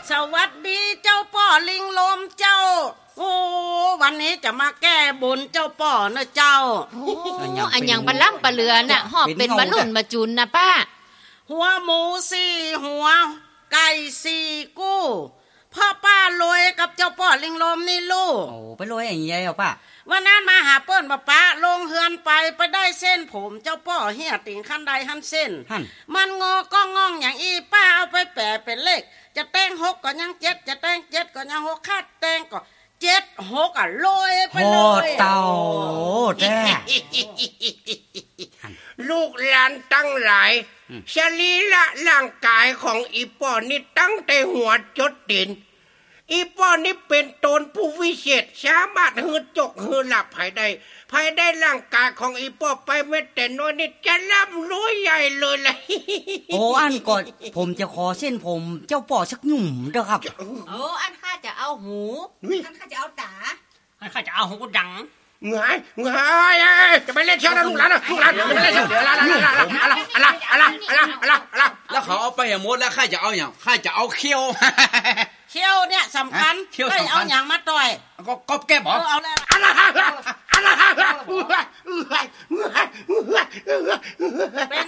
สวัสดีเจ้าป่อลิงลมเจ้าโอ้วันนี้จะมาแก้บนเจ้าป่อนะเจ้าอันยังปลาล่ำปลาเรือน่ะหอบเป็นมะลุ่นมาจุนนะป้าหัวหมู4หัวไก่4กู้พ่อป้าลอยกับเจ้าป่อลิงลมนี่ลูกโอ้ไปลอยอย่างเงี้ยเหรอป้าวันนั้นมาหาเปิ้นป้าลงเฮือนไปได้เส้นผมเจ้าป่อเหี่ยติ่งขั้นใดขั้นเส้นมันงอก็งองอย่างอีป้าเอาไปแปะเป็นเลขจะแต่ง6ก็ยัง7จะแต่ง7ก็ยัง6คาดแต่งก็7 6อ่ะลอยไปเลยโอ้เต่าแท้ลูกหลานตั้งหลายสรีระร่างกายของอีป้อนี่ตั้งแต่หัวจดตีนอีป้อนี่เป็นตนผู้วิเศษสามารถหืดจกหืดหลับภายได้ร่างกายของอีป้อไปแม้แต่น้อยนี่จะร่ำรวยใหญ่เลยล่ะโอ้อันก่อนผมจะขอเส้นผมเจ้าป่อสักหนุ่มเด้อครับโอ้อันข้าจะเอาหูอันข้าจะเอาตาอันข้าจะเอาหูดังเงยจะไปเล่นเชียวนะลูกหลานจะไปเล่นเชียวเดี๋ยวอะไรแล้วเขาเอาไปอย่างหมดแล้วข้าจะเอาอย่างข้าจะเอาเขี้ยวเนี่ยสำคัญไม่เอาอย่างมาต่อยก็แก้บอกเอาแล้วเป็น